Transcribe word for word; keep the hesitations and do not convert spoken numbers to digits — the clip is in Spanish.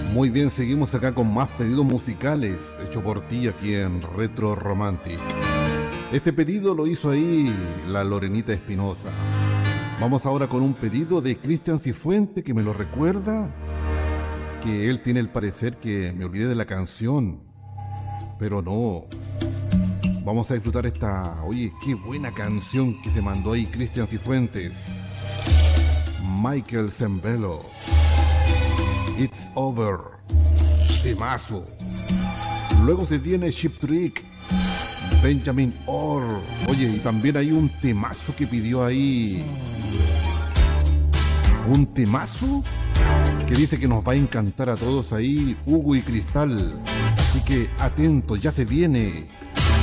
Muy bien, seguimos acá con más pedidos musicales hecho por ti aquí en Retro Romantic. Este pedido lo hizo ahí la Lorenita Espinosa. Vamos ahora con un pedido de Cristian Cifuente que me lo recuerda, que él tiene el parecer que me olvidé de la canción, pero no. Vamos a disfrutar esta, oye, qué buena canción que se mandó ahí Cristian Cifuentes. Michael Zembello. It's Over. Temazo. Luego se viene Chip Trick. Benjamin Orr. Oye, y también hay un temazo que pidió ahí. Un temazo que dice que nos va a encantar a todos ahí, Hugo y Cristal. Así que atentos, ya se viene.